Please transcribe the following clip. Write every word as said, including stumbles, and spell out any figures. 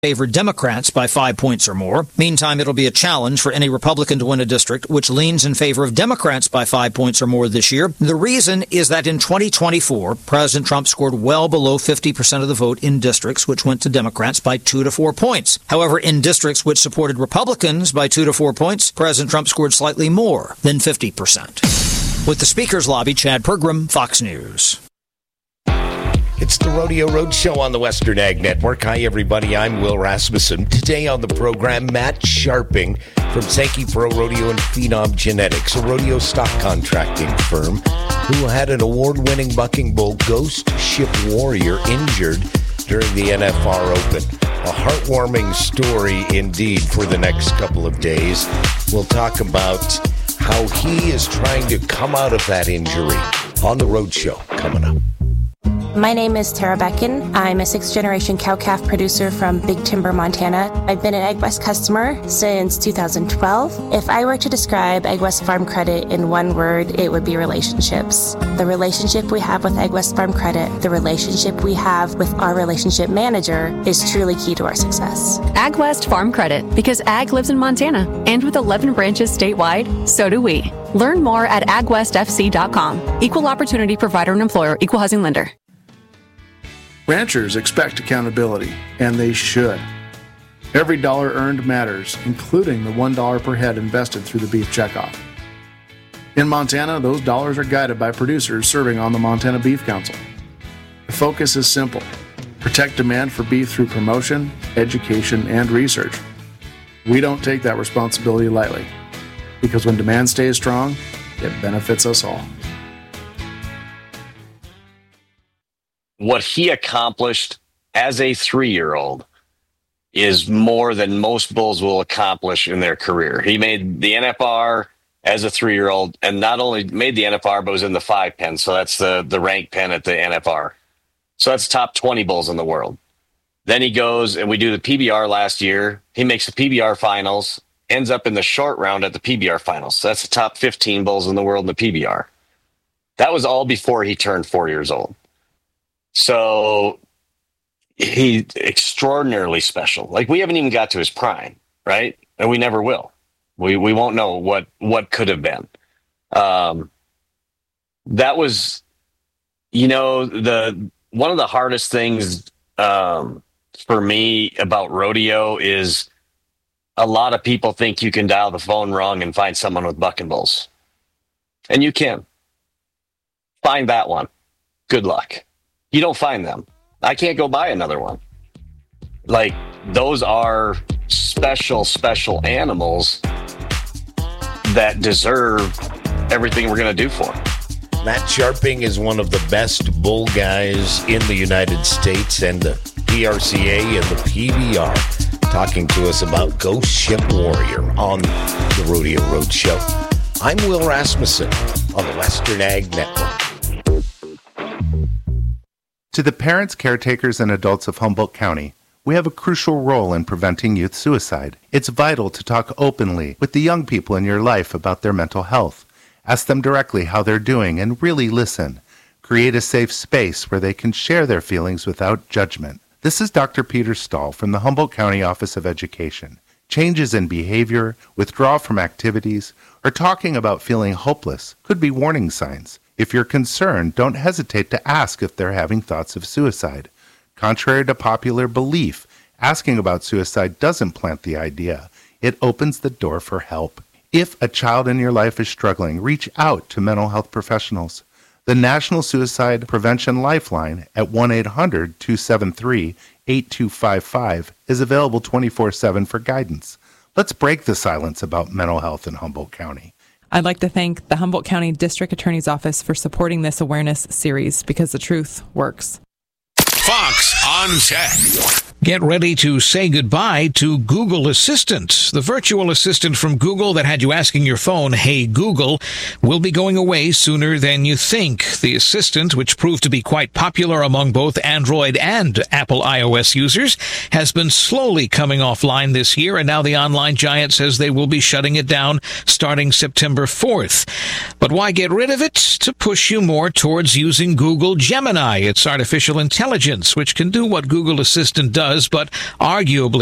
favored Democrats by five points or more. Meantime, it'll be a challenge for any Republican to win a district which leans in favor of Democrats by five points or more this year. The reason is that in twenty twenty-four, President Trump scored well below fifty percent of the vote in districts which went to Democrats by two to four points. However, in districts which supported Republicans by two to four points, President Trump scored slightly more than fifty percent. With the Speaker's Lobby, Chad Pergram, Fox News. It's the Rodeo Roadshow on the Western Ag Network. Hi, everybody. I'm Will Rasmussen. Today on the program, Matt Sharping from Sankey Pro Rodeo and Phenom Genetics, a rodeo stock contracting firm who had an award-winning bucking bull, Ghost Ship Warrior, injured during the N F R Open. A heartwarming story indeed for the next couple of days. We'll talk about how he is trying to come out of that injury on the Roadshow coming up. My name is Tara Becken. I'm a sixth-generation cow-calf producer from Big Timber, Montana. I've been an AgWest customer since two thousand twelve. If I were to describe AgWest Farm Credit in one word, it would be relationships. The relationship we have with AgWest Farm Credit, the relationship we have with our relationship manager, is truly key to our success. AgWest Farm Credit, because ag lives in Montana. And with eleven branches statewide, so do we. Learn more at ag west f c dot com. Equal opportunity provider and employer, equal housing lender. Ranchers expect accountability, and they should. Every dollar earned matters, including the one dollar per head invested through the beef checkoff. In Montana, those dollars are guided by producers serving on the Montana Beef Council. The focus is simple: protect demand for beef through promotion, education, and research. We don't take that responsibility lightly, because when demand stays strong, it benefits us all. What he accomplished as a three-year-old is more than most bulls will accomplish in their career. He made the N F R as a three-year-old, and not only made the N F R, but was in the five pen. So that's the, the rank pen at the N F R. So that's top twenty bulls in the world. Then he goes, and we do the P B R last year. He makes the P B R finals, ends up in the short round at the P B R finals. So that's the top fifteen bulls in the world in the P B R. That was all before he turned four years old. So he's extraordinarily special. Like, we haven't even got to his prime, right? And we never will. We we won't know what, what could have been. Um, that was, you know, the one of the hardest things um, for me about rodeo is a lot of people think you can dial the phone wrong and find someone with bucking bulls. And you can. Find that one. Good luck. You don't find them. I can't go buy another one. Like, those are special, special animals that deserve everything we're going to do for them. Matt Sharping is one of the best bull guys in the United States, and the P R C A and the P B R, talking to us about Ghost Ship Warrior on the Rodeo Roadshow. I'm Will Rasmussen on the Western Ag Network. To the parents, caretakers, and adults of Humboldt County, we have a crucial role in preventing youth suicide. It's vital to talk openly with the young people in your life about their mental health. Ask them directly how they're doing and really listen. Create a safe space where they can share their feelings without judgment. This is Doctor Peter Stahl from the Humboldt County Office of Education. Changes in behavior, withdrawal from activities, or talking about feeling hopeless could be warning signs. If you're concerned, don't hesitate to ask if they're having thoughts of suicide. Contrary to popular belief, asking about suicide doesn't plant the idea. It opens the door for help. If a child in your life is struggling, reach out to mental health professionals. The National Suicide Prevention Lifeline at one eight hundred two seven three eight two five five is available twenty-four seven for guidance. Let's break the silence about mental health in Humboldt County. I'd like to thank the Humboldt County District Attorney's Office for supporting this awareness series, because the truth works. Fox on Tech. Get ready to say goodbye to Google Assistant. The virtual assistant from Google that had you asking your phone, "Hey Google," will be going away sooner than you think. The assistant, which proved to be quite popular among both Android and Apple iOS users, has been slowly coming offline this year, and now the online giant says they will be shutting it down starting September fourth. But why get rid of it? To push you more towards using Google Gemini. It's artificial intelligence, which can do what Google Assistant does does, but arguably